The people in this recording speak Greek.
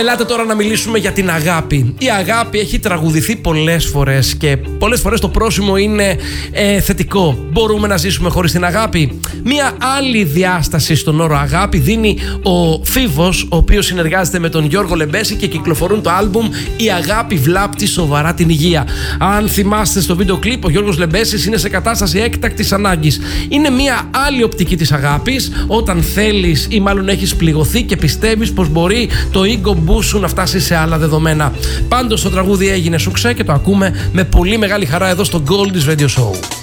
Ελάτε τώρα να μιλήσουμε για την αγάπη. Η αγάπη έχει τραγουδηθεί πολλές φορές και πολλές φορές το πρόσημο είναι θετικό. Μπορούμε να ζήσουμε χωρίς την αγάπη? Μία άλλη διάσταση στον όρο αγάπη δίνει ο Φίβος, ο οποίος συνεργάζεται με τον Γιώργο Λεμπέση και κυκλοφορούν το άλμπουμ «Η αγάπη βλάπτει σοβαρά την υγεία». Αν θυμάστε στο βίντεο κλιπ, ο Γιώργος Λεμπέσης είναι σε κατάσταση έκτακτης ανάγκης. Είναι μία άλλη οπτική της αγάπης, όταν θέλεις ή μάλλον έχεις πληγωθεί και πιστεύεις πως μπορεί το ego boost σου να φτάσει σε άλλα δεδομένα. Πάντως το τραγούδι έγινε σουξέ και το ακούμε με πολύ μεγάλη χαρά εδώ στο Gold's Radio Show.